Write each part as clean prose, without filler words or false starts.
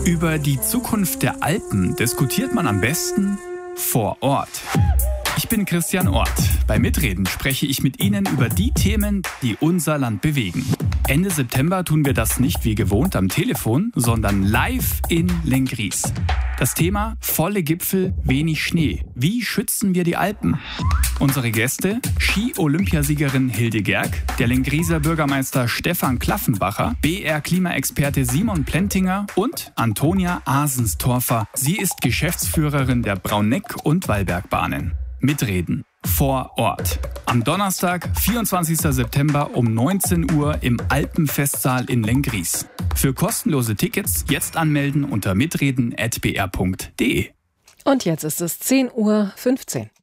Über die Zukunft der Alpen diskutiert man am besten vor Ort. Ich bin Christian Ort. Bei Mitreden spreche ich mit Ihnen über die Themen, die unser Land bewegen. Ende September tun wir das nicht wie gewohnt am Telefon, sondern live in Lenggries. Das Thema: volle Gipfel, wenig Schnee. Wie schützen wir die Alpen? Unsere Gäste: Ski-Olympiasiegerin Hilde Gerg, der Lengrieser Bürgermeister Stefan Klaffenbacher, BR-Klimaexperte Simon Plentinger und Antonia Asenstorfer. Sie ist Geschäftsführerin der Brauneck- und Wallbergbahnen. Mitreden vor Ort. Am Donnerstag, 24. September um 19 Uhr im Alpenfestsaal in Lenggries. Für kostenlose Tickets jetzt anmelden unter mitreden@br.de. Und jetzt ist es 10:15 Uhr.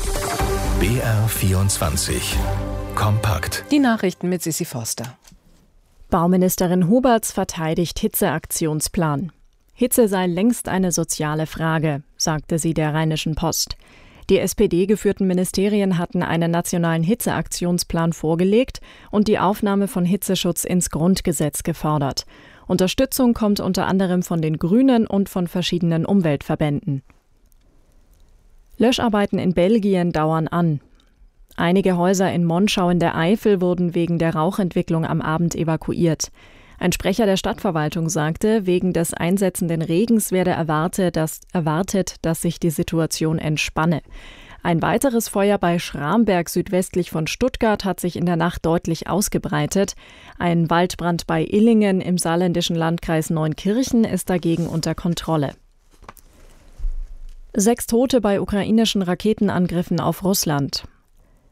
BR24 Kompakt. Die Nachrichten mit Sissi Foster. Bauministerin Huberts verteidigt Hitzeaktionsplan. Hitze sei längst eine soziale Frage, sagte sie der Rheinischen Post. Die SPD-geführten Ministerien hatten einen nationalen Hitzeaktionsplan vorgelegt und die Aufnahme von Hitzeschutz ins Grundgesetz gefordert. Unterstützung kommt unter anderem von den Grünen und von verschiedenen Umweltverbänden. Löscharbeiten in Belgien dauern an. Einige Häuser in Monschau in der Eifel wurden wegen der Rauchentwicklung am Abend evakuiert. Ein Sprecher der Stadtverwaltung sagte, wegen des einsetzenden Regens werde erwartet, dass sich die Situation entspanne. Ein weiteres Feuer bei Schramberg südwestlich von Stuttgart hat sich in der Nacht deutlich ausgebreitet. Ein Waldbrand bei Illingen im saarländischen Landkreis Neunkirchen ist dagegen unter Kontrolle. 6 Tote bei ukrainischen Raketenangriffen auf Russland.